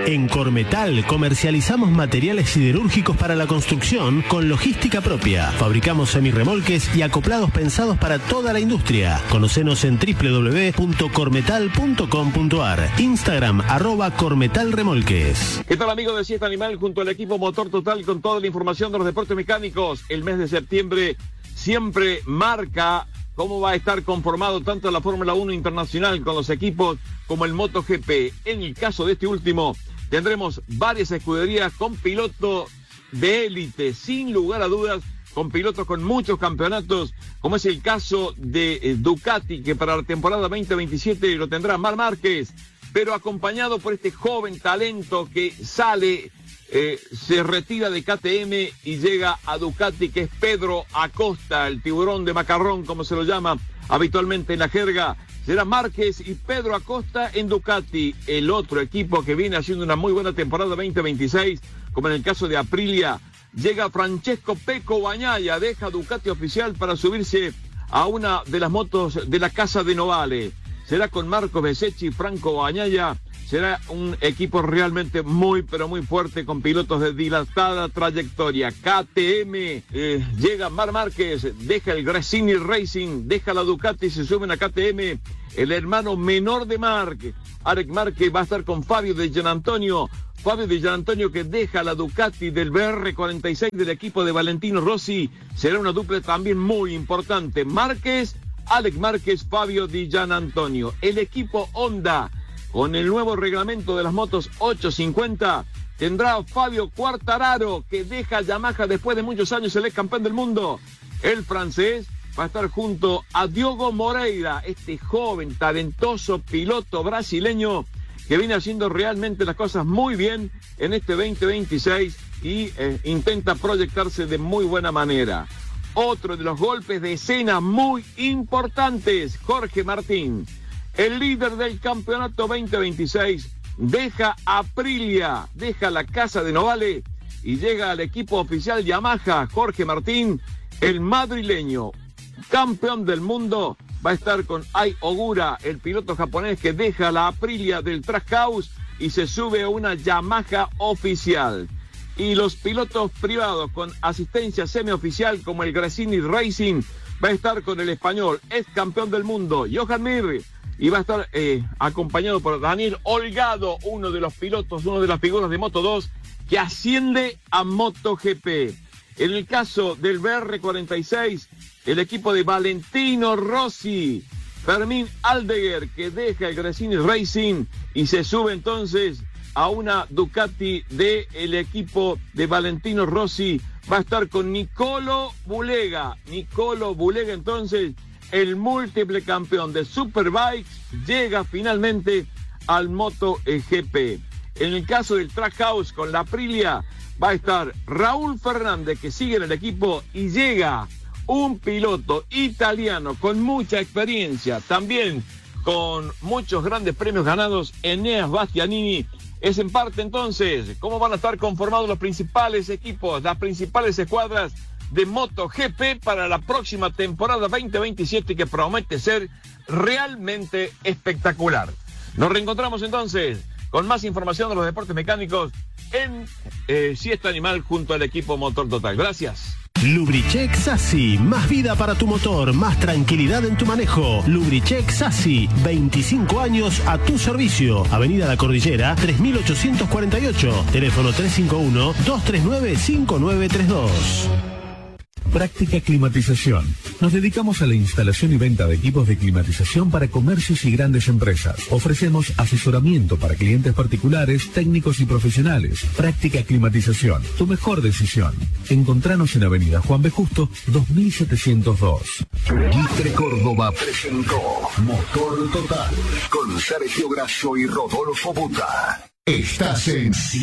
En Cormetal comercializamos materiales siderúrgicos para la construcción con logística propia. Fabricamos semirremolques y acoplados pensados para toda la industria. Conocenos en www.cormetal.com.ar. Instagram @cormetalremolques. ¿Qué tal, amigos de Siesta Animal? Junto al equipo Motor Total con toda la información de los deportes mecánicos. El mes de septiembre siempre marca cómo va a estar conformado tanto la Fórmula 1 internacional con los equipos como el MotoGP. En el caso de este último, tendremos varias escuderías con pilotos de élite, sin lugar a dudas, con pilotos con muchos campeonatos, como es el caso de Ducati, que para la temporada 2027 lo tendrá Marc Márquez, pero acompañado por este joven talento que sale, se retira de KTM y llega a Ducati, que es Pedro Acosta, el tiburón de macarrón, como se lo llama habitualmente en la jerga. Será Márquez y Pedro Acosta en Ducati, el otro equipo que viene haciendo una muy buena temporada 2026, como en el caso de Aprilia. Llega Francesco Pecco Bagnaia, deja Ducati oficial para subirse a una de las motos de la casa de Novale. Será con Marco Bezzecchi y Franco Bagnaia. Será un equipo realmente muy, pero muy fuerte, con pilotos de dilatada trayectoria. KTM, llega Marc Márquez, deja el Gresini Racing, deja la Ducati y se suben a KTM. El hermano menor de Marc, Alec Márquez, va a estar con Fabio Di Giannantonio. Fabio Di Giannantonio, que deja la Ducati del BR46 del equipo de Valentino Rossi. Será una dupla también muy importante. Márquez, Alec Márquez, Fabio Di Giannantonio. El equipo Honda, con el nuevo reglamento de las motos 850, tendrá Fabio Quartararo, que deja Yamaha después de muchos años, el ex campeón del mundo. El francés va a estar junto a Diogo Moreira, este joven, talentoso piloto brasileño que viene haciendo realmente las cosas muy bien en este 2026 y intenta proyectarse de muy buena manera. Otro de los golpes de escena muy importantes, Jorge Martín, el líder del campeonato 2026, deja Aprilia, deja la casa de Novale y llega al equipo oficial Yamaha. Jorge Martín, el madrileño, campeón del mundo, va a estar con Ai Ogura, el piloto japonés que deja la Aprilia del Trackhouse y se sube a una Yamaha oficial. Y los pilotos privados con asistencia semioficial, como el Gresini Racing, va a estar con el español, ex campeón del mundo, Johan Mir, y va a estar acompañado por Daniel Holgado, uno de los pilotos, uno de las figuras de Moto2, que asciende a MotoGP. En el caso del BR46, el equipo de Valentino Rossi, Fermín Aldeguer, que deja el Gresini Racing y se sube entonces a una Ducati del equipo de Valentino Rossi, va a estar con Nicolo Bulega. Nicolo Bulega, entonces, el múltiple campeón de Superbikes, llega finalmente al MotoGP. En el caso del Trackhouse con la Aprilia, va a estar Raúl Fernández, que sigue en el equipo, y llega un piloto italiano con mucha experiencia, también con muchos grandes premios ganados, Eneas Bastianini. Es en parte entonces cómo van a estar conformados los principales equipos, las principales escuadras de MotoGP para la próxima temporada 2027, que promete ser realmente espectacular. Nos reencontramos entonces con más información de los deportes mecánicos en Siesta Animal junto al equipo Motor Total. Gracias. Lubricheck Sassi, más vida para tu motor, más tranquilidad en tu manejo. Lubricheck Sassi, 25 años a tu servicio. Avenida La Cordillera, 3848. Teléfono 351-239-5932. Práctica Climatización. Nos dedicamos a la instalación y venta de equipos de climatización para comercios y grandes empresas. Ofrecemos asesoramiento para clientes particulares, técnicos y profesionales. Práctica Climatización, tu mejor decisión. Encontranos en Avenida Juan B. Justo, 2702. Mitre Córdoba presentó Motor Total con Sergio Grasso y Rodolfo Buta. Estás en